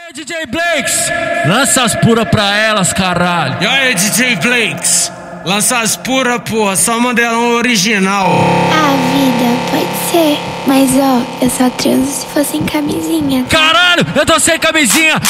aí, DJ Blakes, lança as pura pra elas, caralho. E aí, DJ Blakes, lança as pura, porra, só modelão original. Ah, vida, pode ser. Mas ó, eu só transo se fosse em camisinha. Caralho, eu tô sem camisinha,